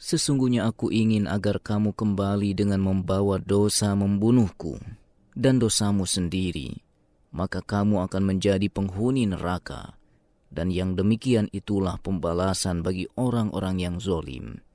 Sesungguhnya aku ingin agar kamu kembali dengan membawa dosa membunuhku dan dosamu sendiri, maka kamu akan menjadi penghuni neraka, dan yang demikian itulah pembalasan bagi orang-orang yang zalim.